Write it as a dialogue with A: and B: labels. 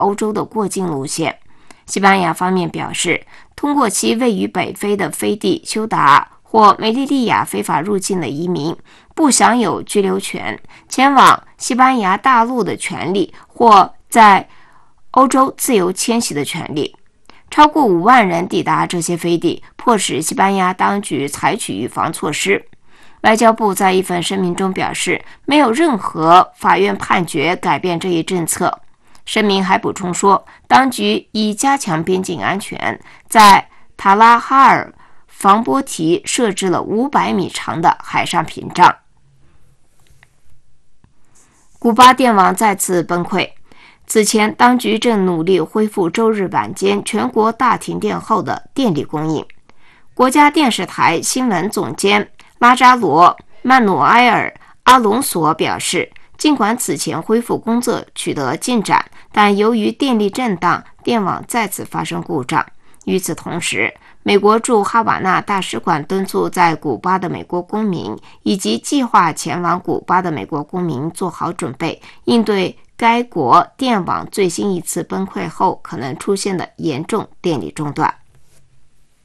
A: 欧洲的过境路线。西班牙方面表示，通过其位于北非的飞地休达或梅利利亚非法入境的移民不享有居留权、前往西班牙大陆的权利或在欧洲自由迁徙的权利。超过5万人抵达这些飞地，迫使西班牙当局采取预防措施。外交部在一份声明中表示，没有任何法院判决改变这一政策。声明还补充说，当局已加强边境安全，在塔拉哈尔防波堤设置了500米长的海上屏障。古巴电网再次崩溃。此前，当局正努力恢复周日晚间全国大停电后的电力供应。国家电视台新闻总监拉扎罗·曼努埃尔·阿隆索表示，尽管此前恢复工作取得进展，但由于电力震荡，电网再次发生故障。与此同时，美国驻哈瓦那大使馆敦促在古巴的美国公民以及计划前往古巴的美国公民做好准备，应对该国电网最新一次崩溃后可能出现的严重电力中断。